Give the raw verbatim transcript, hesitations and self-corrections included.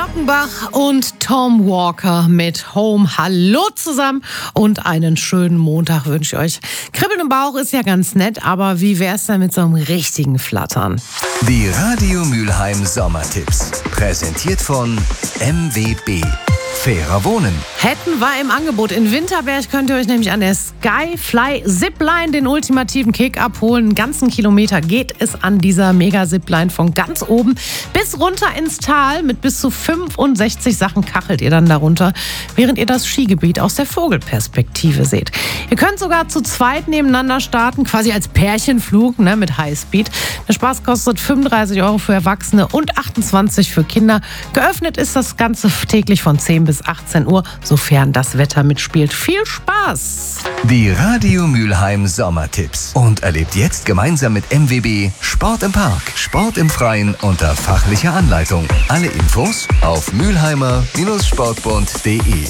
Glockenbach und Tom Walker mit Home. Hallo zusammen und einen schönen Montag wünsche ich euch. Kribbeln im Bauch ist ja ganz nett, aber wie wär's denn mit so einem richtigen Flattern? Die Radio Mülheim Sommertipps. Präsentiert von M W B. Fairer Wohnen. Hätten wir im Angebot. In Winterberg könnt ihr euch nämlich an der Skyfly Zipline den ultimativen Kick abholen. Einen ganzen Kilometer geht es an dieser Mega-Zipline von ganz oben bis runter ins Tal. Mit bis zu fünfundsechzig Sachen kachelt ihr dann darunter, während ihr das Skigebiet aus der Vogelperspektive seht. Ihr könnt sogar zu zweit nebeneinander starten, quasi als Pärchenflug, ne, mit Highspeed. Der Spaß kostet fünfunddreißig Euro für Erwachsene und achtundzwanzig für Kinder. Geöffnet ist das Ganze täglich von zehn bis achtzehn Uhr, sofern das Wetter mitspielt. Viel Spaß! Die Radio Mülheim Sommertipps. Und erlebt jetzt gemeinsam mit M W B Sport im Park, Sport im Freien unter fachlicher Anleitung. Alle Infos auf mülheimer Bindestrich sportbund punkt de.